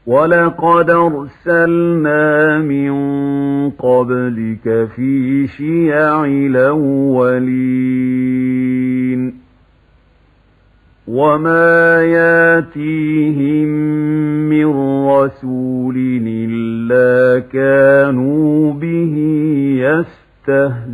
وَلَقَدْ أَرْسَلْنَا مِن قَبْلِكَ فِي شِيَعِ الْأَوَّلِينَ وَمَا يَأْتِيهِم مِّن رَّسُولٍ إِلَّا كَانُوا بِهِ يَسْتَهْزِئُونَ